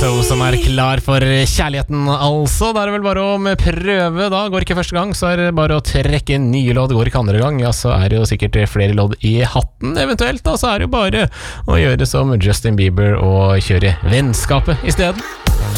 Lizzo som klar for kjærligheten, altså. Da det vel bare å prøve, da. Går ikke første gang, så det bare å trekke nye lodd. Går ikke andre gang, ja, så det jo sikkert flere lodd i hatten, eventuelt. Da så det jo bare å gjøre som Justin Bieber og kjøre vennskapet i stedet.